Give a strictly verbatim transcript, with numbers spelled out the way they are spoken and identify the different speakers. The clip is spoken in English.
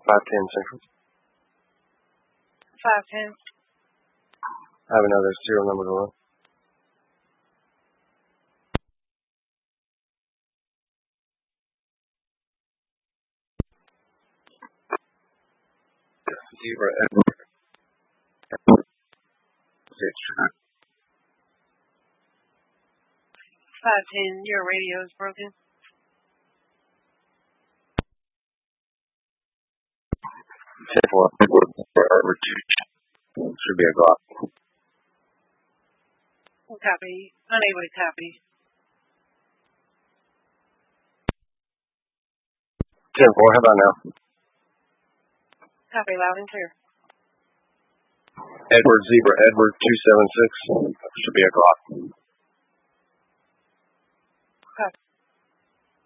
Speaker 1: five ten Central.
Speaker 2: five ten.
Speaker 1: I have another serial number to run. Zebra Edward. Six.
Speaker 2: five ten, your radio is broken.
Speaker 1: ten four, Edward two. Should be a Glock.
Speaker 2: Copy. Unable to copy.
Speaker 1: ten four, how about now?
Speaker 2: Copy loud and clear.
Speaker 1: Edward Zebra Edward two seven six. Should be a Glock.